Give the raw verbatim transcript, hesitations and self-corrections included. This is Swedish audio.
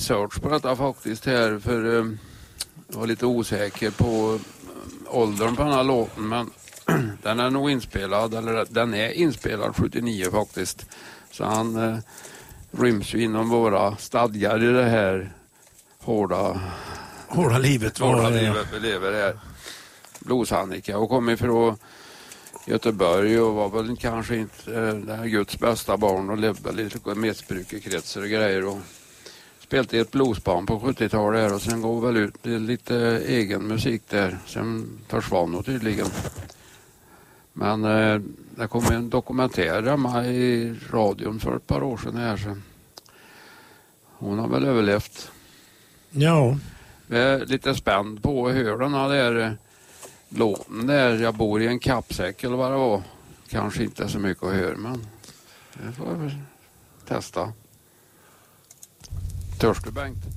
research på detta faktiskt här, för uh, jag var lite osäker på åldern på den här låten, men den är nog inspelad, eller den är inspelad sjuttionio faktiskt. Så han uh, ryms ju inom våra stadgar i det här hårda, hårda livet, hårda livet vi lever här. Blues-Annika, och kom ifrån Göteborg och var väl kanske inte uh, det här Guds bästa barn och levde lite missbrukarkretsar och grejer, och spelade i ett bluesband på sjuttiotalet här, och sen går väl ut lite egen musik där. Sen försvann hon tydligen. Men eh, det kom en dokumentär hemma i radion för ett par år sedan här. Så hon har väl överlevt. Ja. Jag är lite spänd på att höra den här där, eh, låten där. Jag bor i en kappsäck eller vad det var. Kanske inte så mycket att höra, men det får jag väl testa. Törs du, Bengt?